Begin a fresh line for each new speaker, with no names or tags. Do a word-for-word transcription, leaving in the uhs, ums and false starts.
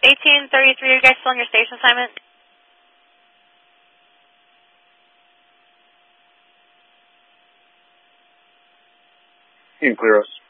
eighteen thirty-three, are you guys still on your station assignment?
You can clear us.